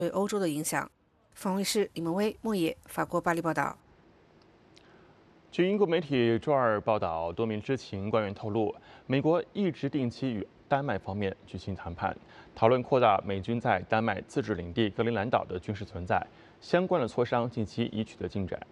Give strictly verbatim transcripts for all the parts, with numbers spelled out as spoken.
对欧洲的影响。访卫视李梦薇、莫野，法国巴黎报道。 据英国媒体周二报道，多名知情官员透露，美国一直定期与丹麦方面举行谈判，讨论扩大美军在丹麦自治领地格陵兰岛的军事存在。相关的磋商近期已取得进展。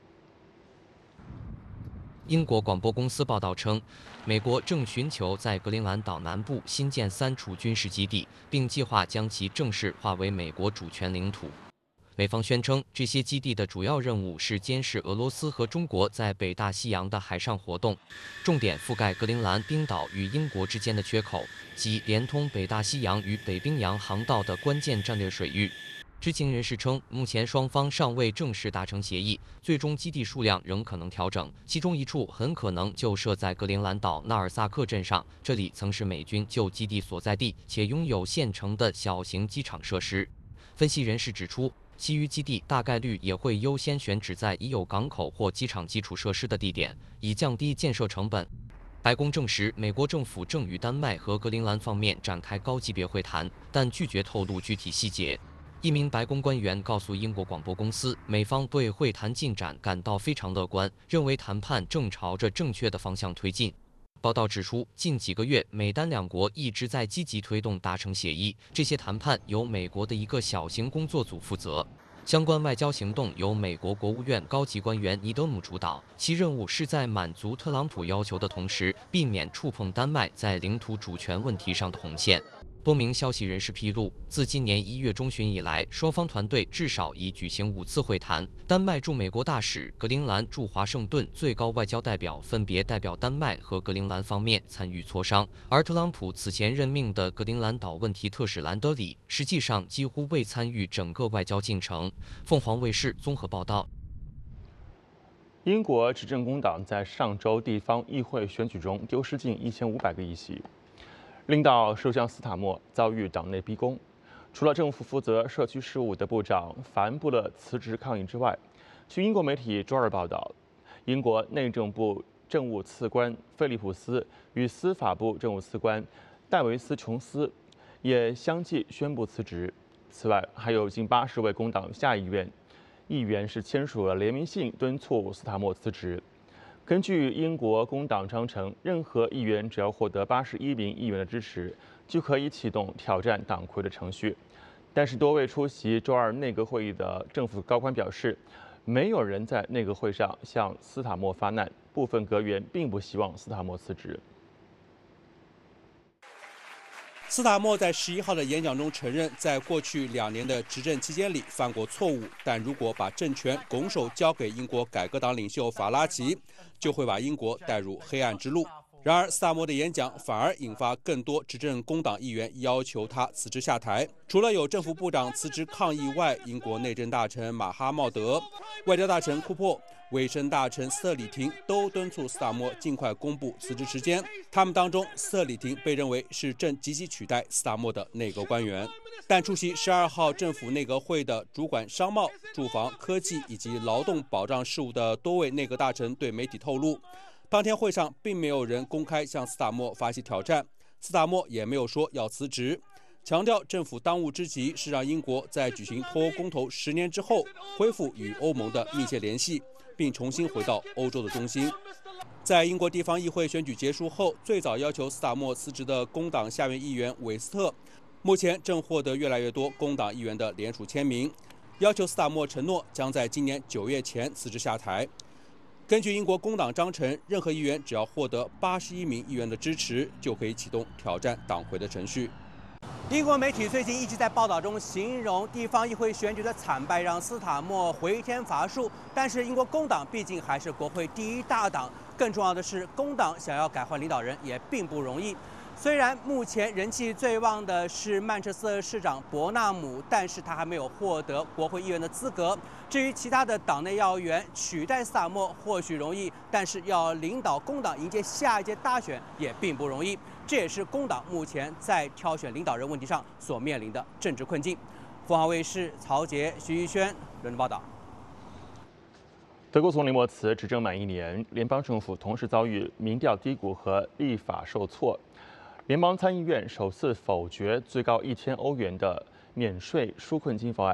英国广播公司报道称，美国正寻求在格陵兰岛南部新建三处军事基地，并计划将其正式划为美国主权领土。美方宣称，这些基地的主要任务是监视俄罗斯和中国在北大西洋的海上活动，重点覆盖格陵兰冰岛与英国之间的缺口及连通北大西洋与北冰洋航道的关键战略水域。知情人士称，目前双方尚未正式达成协议，最终基地数量仍可能调整，其中一处很可能就设在格陵兰岛纳尔萨克镇上，这里曾是美军旧基地所在地，且拥有现成的小型机场设施。分析人士指出，其余基地大概率也会优先选址在已有港口或机场基础设施的地点，以降低建设成本。白宫证实，美国政府正与丹麦和格陵兰方面展开高级别会谈，但拒绝透露具体细节。一名白宫官员告诉英国广播公司，美方对会谈进展感到非常乐观，认为谈判正朝着正确的方向推进。报道指出，近几个月，美丹两国一直在积极推动达成协议，这些谈判由美国的一个小型工作组负责。相关外交行动由美国国务院高级官员尼德姆主导，其任务是在满足特朗普要求的同时，避免触碰丹麦在领土主权问题上的红线。多名消息人士披露，自今年一月中旬以来，双方团队至少已举行五次会谈。丹麦驻美国大使、格陵兰驻华盛顿最高外交代表分别代表丹麦和格陵兰方面参与磋商，而特朗普此前任命的格陵兰岛问题特使兰德里，实际上几乎未参与整个外交进程。凤凰卫视综合报道。 英国执政工党在上周地方议会选举中丢失近一千五百个议席。领导首相斯塔默遭遇党内逼宫，除了政府负责社区事务的部长凡布勒辞职抗议之外，据英国媒体周二报道，英国内政部政务次官菲利普斯与司法部政务次官戴维斯琼斯也相继宣布辞职。此外，还有近八十位工党下议院议员是签署了联名信，敦促斯塔默辞职。根据英国工党章程，任何议员只要获得八十一名议员的支持，就可以启动挑战党魁的程序。但是，多位出席周二内阁会议的政府高官表示，没有人在内阁会上向斯塔默发难，部分阁员并不希望斯塔默辞职。 斯塔默在十一号的演讲中承认，在过去两年的执政期间里犯过错误，但如果把政权拱手交给英国改革党领袖法拉奇，就会把英国带入黑暗之路。然而，斯塔默的演讲反而引发更多执政工党议员要求他辞职下台。除了有政府部长辞职抗议外，英国内政大臣马哈茂德、外交大臣库珀、卫生大臣瑟里廷都敦促斯塔默尽快公布辞职时间。他们当中，瑟里廷被认为是正积极取代斯塔默的内阁官员。但出席十二号政府内阁会的主管商贸、住房、科技以及劳动保障事务的多位内阁大臣对媒体透露，当天会上并没有人公开向斯塔默发起挑战，斯塔默也没有说要辞职，强调政府当务之急是让英国在举行脱欧公投十年之后恢复与欧盟的密切联系，并重新回到欧洲的中心。在英国地方议会选举结束后，最早要求斯塔默辞职的工党下院议员韦斯特，目前正获得越来越多工党议员的联署签名，要求斯塔默承诺将在今年九月前辞职下台。根据英国工党章程，任何议员只要获得八十一名议员的支持，就可以启动挑战党魁的程序。英国媒体最近一直在报道中形容地方议会选举的惨败让斯塔默回天乏术，但是英国工党毕竟还是国会第一大党，更重要的是，工党想要改换领导人也并不容易。虽然目前人气最旺的是曼彻斯特市长伯纳姆，但是他还没有获得国会议员的资格。至于其他的党内要员，取代斯塔默或许容易，但是要领导工党迎接下一届大选也并不容易。这也是工党目前在挑选领导人问题上所面临的政治困境。凤凰卫视曹杰、徐一轩伦敦报道。 德国总理默茨执政满一年，联邦政府同时遭遇民调低谷和立法受挫。联邦参议院首次否决最高一千欧元的免税纾困金方案。